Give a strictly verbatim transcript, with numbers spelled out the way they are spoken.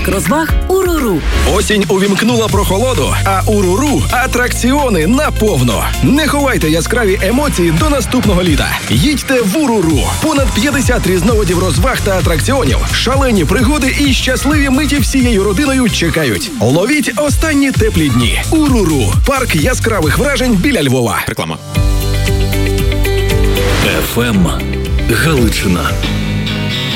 Парк розваг «Уруру». Осінь увімкнула прохолоду, а «Уруру» – атракціони наповно. Не ховайте яскраві емоції до наступного літа. Їдьте в «Уруру». Понад п'ятдесят різновидів розваг та атракціонів, шалені пригоди і щасливі миті всією родиною чекають. Ловіть останні теплі дні. «Уруру» – парк яскравих вражень біля Львова. Реклама. еф ем Галичина.